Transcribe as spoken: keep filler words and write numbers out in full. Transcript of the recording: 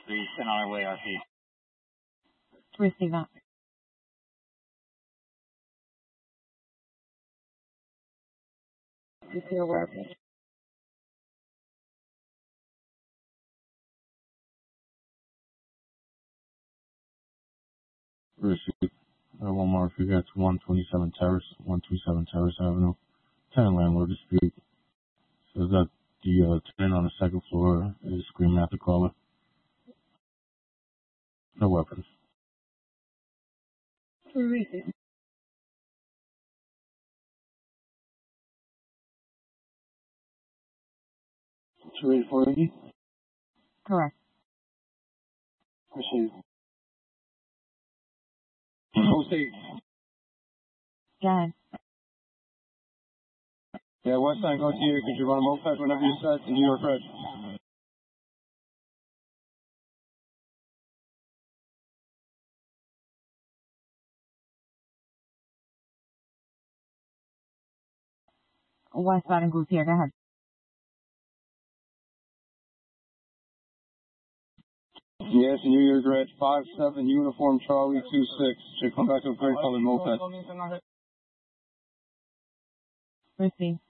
three, send on our way, R P. Receive that. two zero R P. Receive. Uh, one more, if you got one twenty-seven Terrace, one twenty-seven Terrace Avenue. Tenant landlord dispute. Says that the uh, tenant on the second floor is screaming at the caller. No weapons. Receive. two eighty-four eighty? Correct. Receive. Post eight. Go ahead. Yeah, West Side, go to you. Could you run a moped whenever you set in New York Red? Westbound and Goose here. Go ahead. Yes, in New York Red, five seven Uniform Charlie two six. Should come back to a gray colored moped. Receive.